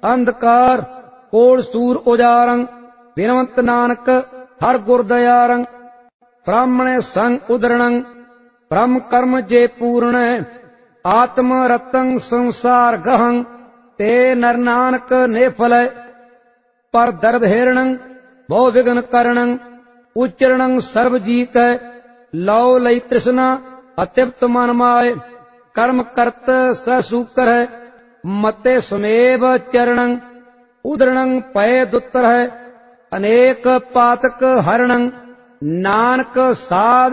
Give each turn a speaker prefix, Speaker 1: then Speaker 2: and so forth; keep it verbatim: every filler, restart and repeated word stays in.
Speaker 1: अंधकार कोड़ सूर उजारं बिनवंत नानक हर गुर दयारं ब्राह्मणे संग उदरणं ब्रह्म कर्म जे पूर्ण आत्म रतंग संसार गहं ते नर नानक नेफल पर दर्द हेरणं बहु विघ्न करणं उच्चरणं सर्वजीत लौ लई तृष्णा अतिप्त मन माय कर्म करत ससूकर है मते समेव चरणं उदरणं पय दुत्तर है अनेक पातक हरणं नानक साध